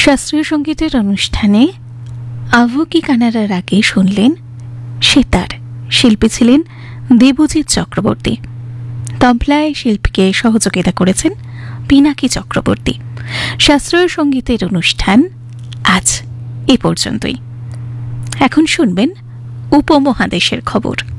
শাস্ত্রীয় সঙ্গীতের অনুষ্ঠানে আভুকি কানাড়ার আগে শুনলেন সেতার। শিল্পী ছিলেন দেবজিৎ চক্রবর্তী। তবলায় শিল্পীকে সহযোগিতা করেছেন পিনাকি চক্রবর্তী। শাস্ত্রীয় সঙ্গীতের অনুষ্ঠান আজ এ পর্যন্তই। এখন শুনবেন উপমহাদেশের খবর।